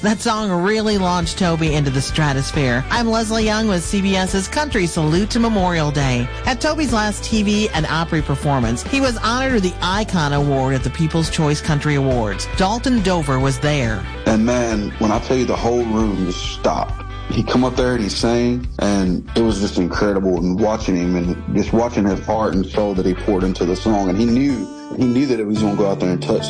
That song really launched Toby into the stratosphere. I'm Leslie Young with CBS's Country Salute to Memorial Day. At Toby's last TV and Opry performance, he was honored with the Icon Award at the People's Choice Country Awards. Dalton Dover was there. And man, when I tell you the whole room just stopped. He come up there and he sang, and it was just incredible. And watching him and just watching his heart and soul that he poured into the song, and he knew that it was going to go out there and touch